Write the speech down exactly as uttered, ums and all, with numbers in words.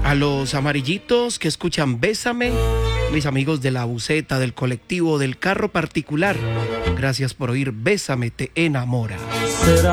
A los amarillitos que escuchan Bésame, mis amigos de la buseta, del colectivo, del carro particular, gracias por oír Bésame te enamora.